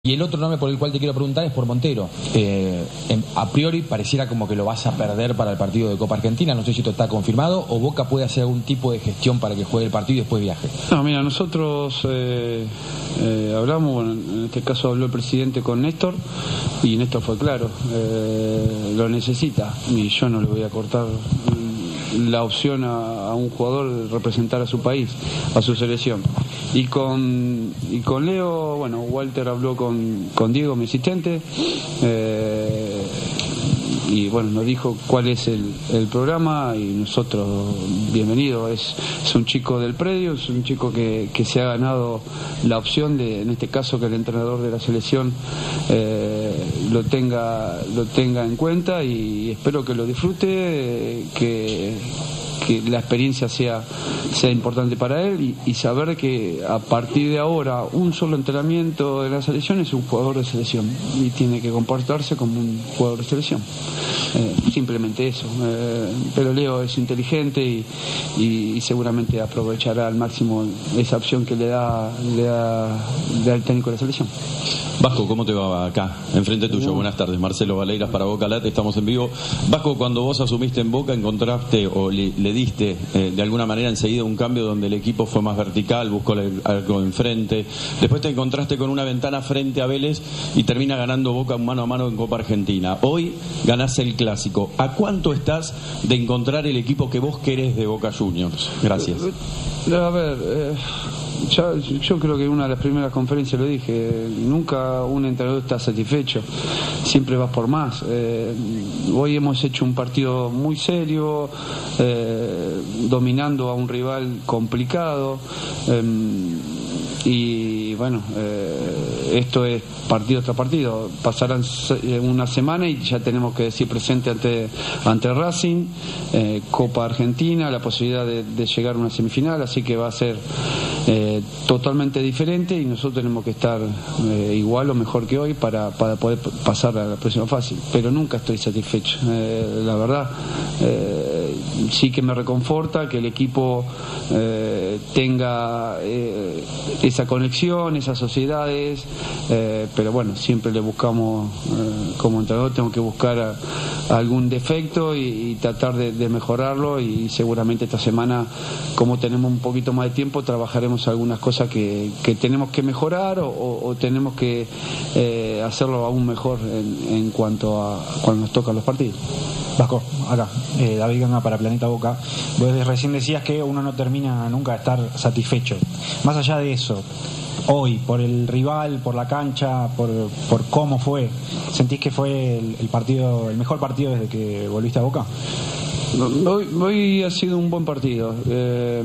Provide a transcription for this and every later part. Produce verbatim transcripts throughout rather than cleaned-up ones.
Y el otro nombre por el cual te quiero preguntar es por Montero. Eh, en, a priori pareciera como que lo vas a perder para el partido de Copa Argentina. No sé si esto está confirmado o Boca puede hacer algún tipo de gestión para que juegue el partido y después viaje. No, mira, nosotros eh, eh, hablamos, bueno, en este caso habló el presidente con Néstor y Néstor fue claro, eh, lo necesita y yo no le voy a cortar la opción a, a un jugador de representar a su país, a su selección. Y con y con Leo, bueno, Walter habló con, con Diego, mi asistente, eh, y bueno, nos dijo cuál es el, el programa y nosotros, bienvenido, es, es un chico del predio, es un chico que, que se ha ganado la opción de, en este caso, que el entrenador de la selección eh, lo tenga lo tenga en cuenta y espero que lo disfrute, eh, que que la experiencia sea sea importante para él y, y saber que a partir de ahora un solo entrenamiento de la selección es un jugador de selección y tiene que comportarse como un jugador de selección, eh, simplemente eso, eh, pero Leo es inteligente y, y, y seguramente aprovechará al máximo esa opción que le da le da, le da el técnico de la selección. Vasco, ¿cómo te va acá? Enfrente tuyo, buenas tardes. Marcelo Valeiras para Boca Late, estamos en vivo. Vasco, cuando vos asumiste en Boca, encontraste o le, le diste eh, de alguna manera enseguida un cambio donde el equipo fue más vertical, buscó algo enfrente. Después te encontraste con una ventana frente a Vélez y termina ganando Boca mano a mano en Copa Argentina. Hoy ganás el Clásico. ¿A cuánto estás de encontrar el equipo que vos querés de Boca Juniors? Gracias. A ver... Eh... Ya, yo creo que en una de las primeras conferencias lo dije, nunca un entrenador está satisfecho, siempre vas por más. Eh, hoy hemos hecho un partido muy serio, eh, dominando a un rival complicado, eh, y bueno, eh, esto es partido tras partido. Pasarán una semana y ya tenemos que decir presente ante, ante Racing, eh, Copa Argentina, la posibilidad de, de llegar a una semifinal, así que va a ser eh, totalmente diferente y nosotros tenemos que estar eh, igual o mejor que hoy para, para poder pasar a la próxima fase, pero nunca estoy satisfecho, eh, la verdad. Eh, sí que me reconforta que el equipo eh, tenga eh, esa conexión, esas sociedades, eh, pero bueno, siempre le buscamos, eh, como entrenador tengo que buscar a, a algún defecto y, y tratar de, de mejorarlo y seguramente esta semana, como tenemos un poquito más de tiempo, trabajaremos algunas cosas que, que tenemos que mejorar o, o, o tenemos que eh, hacerlo aún mejor en, en cuanto a cuando nos tocan los partidos. Vasco, acá, eh, David Ganga para Planeta Boca. Vos recién decías que uno no termina nunca de estar satisfecho. Más allá de eso, hoy, por el rival, por la cancha, por, por cómo fue, ¿sentís que fue el, el partido, el mejor partido desde que volviste a Boca? Hoy, hoy ha sido un buen partido. Eh,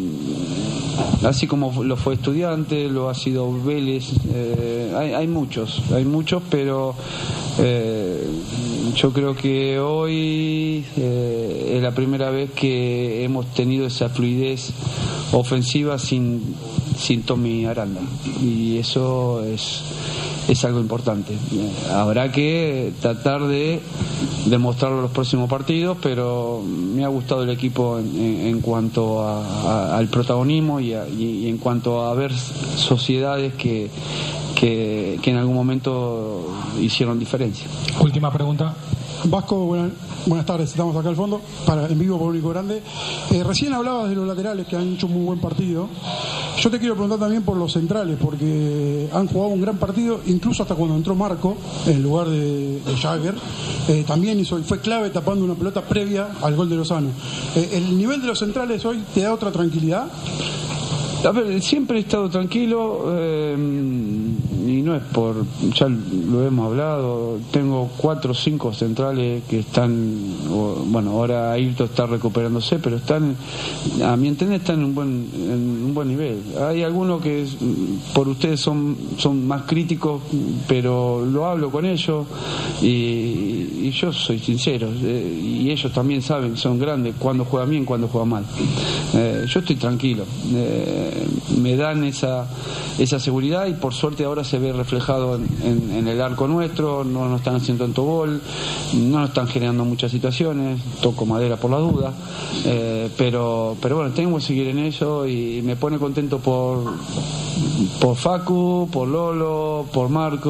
así como lo fue Estudiante, lo ha sido Vélez, eh, hay, hay muchos, hay muchos, pero eh, yo creo que hoy eh, es la primera vez que hemos tenido esa fluidez ofensiva sin, sin Tommy Aranda, y eso es es algo importante. Habrá que tratar de demostrarlo en los próximos partidos, pero me ha gustado el equipo en, en, en cuanto a, a, al protagonismo y, a, y, y en cuanto a ver sociedades que, que, que en algún momento hicieron diferencia. Última pregunta. Vasco, buenas, buenas tardes, estamos acá al fondo, para en vivo por Único Grande. Eh, recién hablabas de los laterales que han hecho un muy buen partido. Yo te quiero preguntar también por los centrales, porque han jugado un gran partido, incluso hasta cuando entró Marco, en lugar de, de Jagger. Eh, también hizo, fue clave tapando una pelota previa al gol de Lozano. Eh, ¿El nivel de los centrales hoy te da otra tranquilidad? A ver, siempre he estado tranquilo, eh, y no es por, ya lo hemos hablado, tengo cuatro o cinco centrales que están, bueno, ahora Ayrton está recuperándose, pero están, a mi entender, están en un buen, en un buen nivel. Hay algunos que por ustedes son, son más críticos, pero lo hablo con ellos y, y yo soy sincero, eh, y ellos también saben, son grandes, cuando juegan bien, cuando juegan mal. Eh, yo estoy tranquilo, eh, me dan esa esa seguridad y por suerte ahora se ve reflejado en, en, en el arco nuestro, no nos están haciendo tanto gol, no nos están generando muchas situaciones, toco madera por la duda, eh, pero pero bueno, tengo que seguir en eso y me pone contento por por Facu, por Lolo, por Marco.